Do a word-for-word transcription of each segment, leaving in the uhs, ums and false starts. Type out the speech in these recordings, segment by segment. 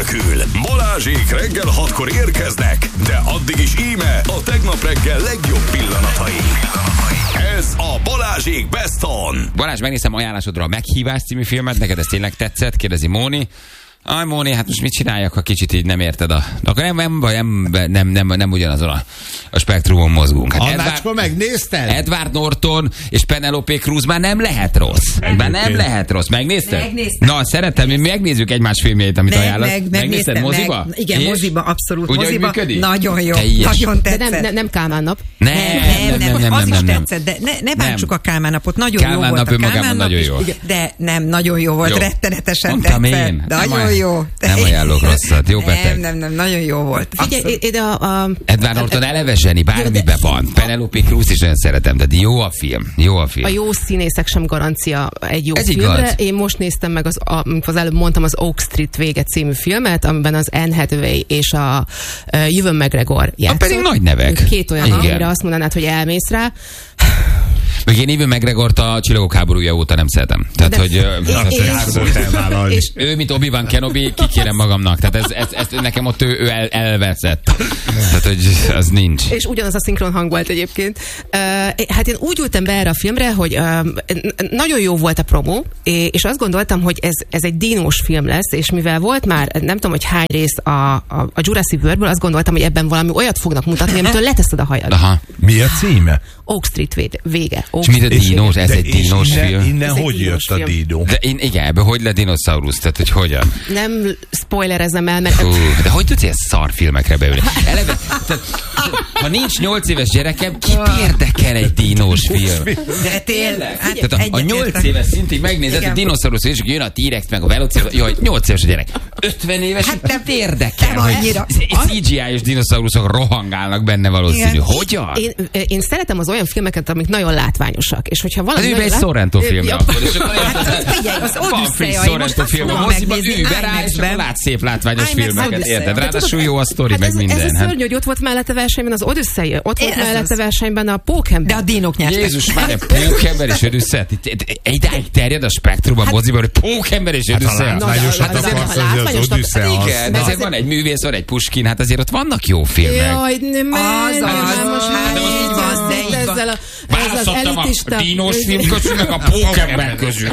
nélkül. Balázsék reggel hatkor érkeznek, de addig is íme a tegnap reggel legjobb pillanatai. Ez a Balázsék Best On. Balázs, megnéztem ajánlásodra a Meghívás című filmet, neked ez tényleg tetszett? Kérdezi Móni. Aj, Móni, hát most mit csináljak, ha kicsit így nem érted a... Akkor nem, nem, nem, nem, nem, nem ugyanazon a, a spektrumon mozgunk. Hát Annácska, megnézted? Edward Norton és Penelope Cruz már nem lehet rossz. Már nem lehet rossz. Megnézted? Megnéztem. Na, szeretem, mi megnézzük egymás filmjeit, amit meg, ajánlott. meg, Megnézted moziba? Meg, igen, és? moziba, abszolút Ugye, moziba. működik? Nagyon jó, Teljes. nagyon tetszett. De nem, nem, nem Kálmán nap. Nem, Nem, nem, nem, az is nem, nem. tetszett, de ne, ne bántsuk a Kálmán napot, nagyon Kálmán jó volt nap a önmagában Kálmán nap, nagyon és- jó. de nem, nagyon jó volt, Jó. rettenetesen Mondtam tetszett. én. Nagyon Nem jó. Nem ajánlok rosszat, jó beteg. Nem, nem, nem, nagyon jó volt. Figyelj, Abszolút. én a, a, Edward Norton eleve zseni, bármibe van. Penelope Cruz is nagyon szeretem, de jó a film. Jó a film. a jó színészek sem garancia egy jó Ez filmre. igaz. Én most néztem meg, az, a, amikor az előbb mondtam, az Oak Street vége című filmet, amiben az Anne Hathaway és a uh, Ewan McGregor játszott. pedig nagy nevek. Két olyan, Igen. amire azt mondanád, hogy elmész rá. Meg én Ewan McGregort a Csillagok háborúja óta nem szeretem. Tehát, De- hogy... ö, Én- tehát, én- hogy- Kár volt elvállalni. És ő, mint Obi-Wan Kenobi, kikérem magamnak. Tehát ez, ez, ez nekem ott ő, ő el, elveszett. Tehát, hogy az nincs. És ugyanaz a szinkron hang volt egyébként. Uh, hát én úgy ültem be erre a filmre, hogy uh, nagyon jó volt a promó, és azt gondoltam, hogy ez, ez egy dinós film lesz, és mivel volt már, nem tudom, hogy hány rész a, a, a Jurassic Worldből, azt gondoltam, hogy ebben valami olyat fognak mutatni, amitől leteszed a hajad. Aha. Mi a címe? Oak Street vége. vége. Oak És mit a Street dinós? Ez De egy és dinós innen, film? Innen Ez egy hogy dínos jött a film. dídó? De én, igen, ebből hogy lett dinoszaurusz? Tehát, hogy hogyan? Nem spoilerezem el, mert... Hú, de hogy tudsz ilyen szar filmekre beülni? Eleve, tehát, ha nincs nyolc éves gyerekem, ki érdekel egy dinós film? De tényleg. Hát Tehát a, a egyetértek. nyolc éves szintig megnézed, Igen. a dinoszaurusz, és jön a T-rex, meg a velociraptor, jaj, nyolc éves a gyerek. ötven éves, hát nem érdekel. nem annyira. cé gé í-s dinoszauruszok rohangálnak benne valószínű. Igen. Hogyan? Én, én szeretem az olyan filmeket, amik nagyon látványosak, és hogyha valami... Hát ő nagyon egy lát- Sorrento filmre Ja. akkor, és akkor Hát az figyelj, az van friss Odüsszea, én most Sorrento azt film a fogom moziba, megnézni ülj be rá, és IMAX-ben. akkor látsz szép látványos IMAX filmeket, Odüsszea. érted? De Ráadásul jó a sztori, Hát meg ez, minden. ez a hát. szörny, hogy ott volt mellette versenyben az Odüsszei, ott volt Ez mellette az. versenyben a De Pókember. a dínok nyertek. Jézus már, Pókember és Odüsszea. Idáig terjed a spektrum a moziban, hogy Pókember és Hát ha Odüsszea. látványosat Na, de- akarsz, ha az az látványosat- Odüsszea az. Igen, Na, ezért azért- van egy művész, van egy Puskin, hát azért ott vannak jó filmek. Jaj, nem, Az, nem, az, nem, most már hát így van, de így van. ezzel a, ez az Választottam a elitista... dínos film közül, meg a Pókember közül.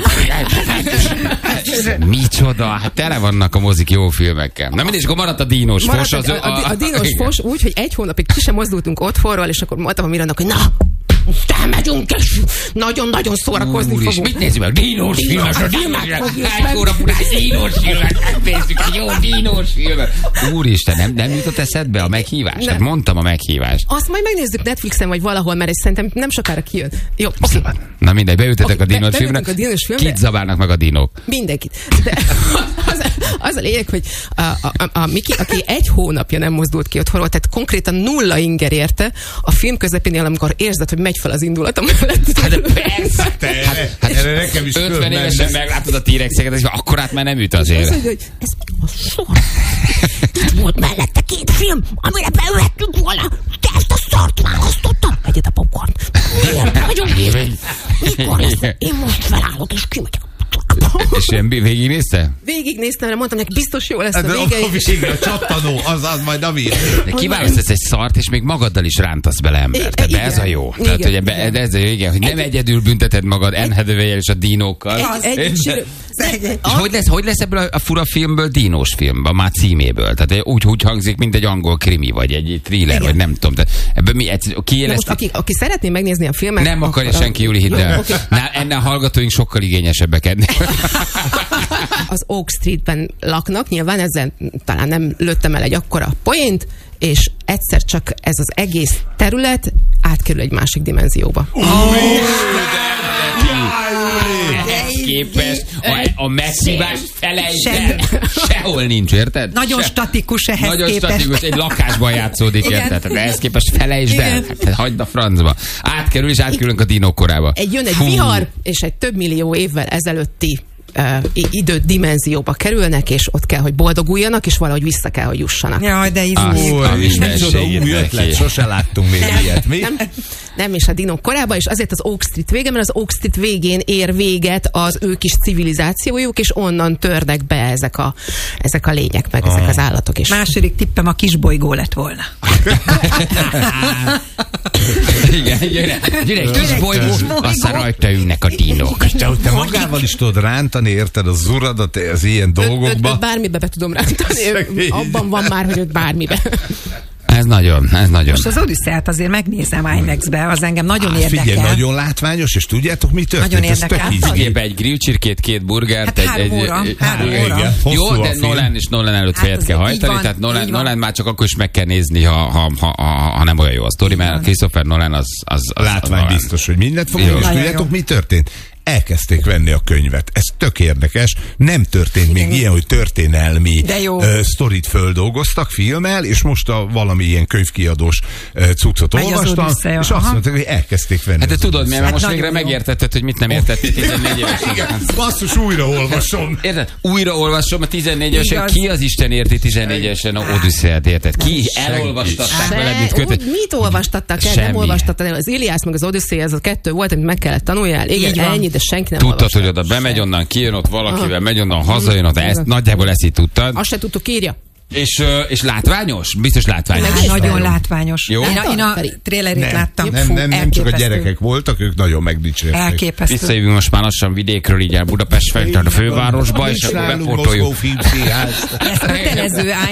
Micsoda, hát tele vannak a mozik jó filmekkel. Na mindig, akkor maradt a dínos Maradt fos. Az, a, a, a, a dínos igen. fos úgy, hogy egy hónapig ki sem mozdultunk otthonról, és akkor mondtam a Mirannak, hogy na, most elmegyünk, és nagyon-nagyon szórakozni Úr is, fogunk. mit nézzük meg? Dínos filmet, a dínos Hány óra után dínos filmet, megnézzük egy jó dínos filmet. Úristen, nem, nem jutott eszedbe a meghívás? Hát mondtam a meghívást. Azt majd megnézzük Netflixen, vagy valahol, mert ez szerintem nem sokára kijön. Jó, oké. Okay. Na mindegy, beültetek Oké, a dínos be- filmre. beültünk a dínos filmre. Kit zabálnak meg a dinók? Mindenkit. De az, az a lényeg, hogy a, a, a, a Miki, aki egy hónapja nem mozdult ki otthonról, tehát konkrétan nulla inger érte, a film közepénél, amikor érzed, hogy megy fel az indulatom mellett. Hát persze. Te, hát, erre nekem is ötven föl évesen menne. meglátod a T-rexeket, és akkor át már nem üt azért. Azt mondja, hogy ez mi a sor? Itt volt mellette két film, amire beülhettünk volna, de ezt a szart választottam. Egyet a popcorn. Miért vagyunk így? Mikor lesz? Én most felállok, és kimegyek. És ilyen végignézte? Végignéztem, mert mondtam, hogy biztos jó lesz a Hát a vége. és- végre a csattanó, az, az majd a vége. De kiválasztasz egy szart, és még magaddal is rántasz bele embert. Tehát Igen. ez a jó. Igen. Tehát, hogy ebbe, ez a jó, igen, hogy nem egyedül bünteted magad Anne Hathaway-jel és a dinókkal. Egy, egy, sűrű- Szegény. És hogy lesz, hogy lesz ebből a, a fura filmből dinós film, a már címéből? Tehát úgy, úgy hangzik, mint egy angol krimi, vagy egy thriller, Igen. vagy nem tudom. Tehát ebből mi, egy, Na most, kiéleszti... aki, aki szeretné megnézni a filmet... Nem akarja akkor- senki, Júli, hidd Jó, el. oké. Ná, ennél a hallgatóink sokkal igényesebbek ennél. Az Oak Streetben laknak, nyilván ezzel talán nem lőttem el egy akkora poént, és egyszer csak ez az egész terület átkerül egy másik dimenzióba. Ehhez képest a, a meghívás felejtsd el. Sehol nincs, érted? Nagyon Se- statikus ehhez Nagyon képest. statikus, egy lakásban játszódik, Igen. érted? De ehhez képest felejtsd el. Igen. Hát, hagyd a francba. Átkerül, és átkerülünk a dinók korába. Egy jön egy Fú. vihar, és egy több millió évvel ezelőtti uh, idődimenzióba kerülnek, és ott kell, hogy boldoguljanak, és valahogy vissza kell, hogy jussanak. Jaj, de Ah, izé. a Új, micsoda mindenségét új neki. ötlet, sose láttunk még ilyet, mi? Nem, Nem, és a dinók korában, és azért az Oak Street vége, mert az Oak Street végén ér véget az ő kis civilizációjuk, és onnan törnek be ezek a, ezek a lények, meg ezek az állatok is. Második tippem a kisbolygó lett volna. Igen, gyere, gyere, kis bolygó, aztán rajta ülnek a dinók. Te, te magával is tudod rántani, érted, az uradat az ilyen Öt, öt, dolgokba. öt bármibe be tudom rántani. Abban van már, hogy öt bármibe. Ez nagyon, ez nagyon. Most az Odüsszeát azért megnézem IMAX-be, az engem nagyon Hát érdekel. figyelj, nagyon látványos, és tudjátok, mi történt? Nagyon Ez tök érdekel. izgi. Figyelj be, egy grillcsirkét, két burgert, Hát egy... három egy, óra, egy, három egy- óra. Igen, Jó, hosszú a de film. Nolan és Nolan előtt Hát fejet kell azért így hajtani, van, tehát Nolan, így van. Nolan már csak akkor is meg kell nézni, ha, ha, ha, ha, ha nem olyan jó a sztori, mert Christopher Nolan az... az, az Látvány az biztos, hogy mindent Jó. fogunk, és Nagyon tudjátok, jó. mi történt? Elkezdték venni a könyvet. Ez tök érdekes. Nem történt még ilyen, hogy történelmi De jó. uh, sztorit földolgoztak filmmel, és most a valami ilyen könyvkiadós uh, cuccot Megy az olvastam, Odüsszeja, és aha. azt mondták, hogy elkezdték venni. Hát te az tudod, Odüsszeit. mert most Hát végre nagyon jó. megértetted, hogy mit nem értettél tizennégy évesen. Igen, basszus, újra olvasom. Érted? Újra olvasom a tizennégy évesen, Igaz. ki az Isten érti tizennégy évesen a Odüsszeiát, érted? Ki elolvastatták veled, mint Se, kötet? úgy, mit olvastattak el? Semmi. Nem olvastattad el. Az Iliász meg az Odüsszea, ez a kettő volt, amit meg kellett tanuljál. Igen, Így van. ennyi, de senki nem Tudtad, olvasta. hogy oda bemegy, onnan kijön, ott valakivel Aha. megy, onnan hazajön, ott ezt, nagyjából ezt így tudtad. Azt se tudtuk, írja. És, ö, és látványos? Biztos látványos. Meg Hát is nagyon van. látványos. Jó. Én a, én a Feri? trailerét Nem, láttam. nem, Fú, nem, nem csak a elképesztő. gyerekek voltak, ők nagyon megdicsérték. Elképesztő. Visszajövünk most már lassan vidékről, így el Budapest felé, a fővárosba, és Nincs akkor nálunk bepótoljuk. Moszkó Filmszínház. Ez kötelező